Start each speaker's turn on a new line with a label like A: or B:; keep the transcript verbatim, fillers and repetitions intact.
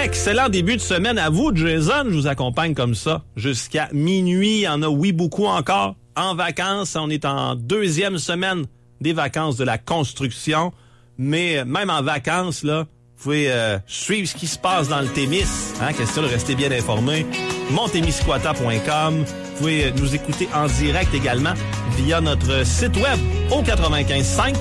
A: Excellent début de semaine à vous, Jason. Je vous accompagne comme ça jusqu'à minuit. Il y en a, oui, beaucoup encore. En vacances, on est en deuxième semaine des vacances de la construction. Mais même en vacances, là, vous pouvez euh, suivre ce qui se passe dans le Témis. Hein, question de rester bien informé. montémiscouata point com. Vous pouvez nous écouter en direct également via notre site web au quatre-vingt-quinze cinq.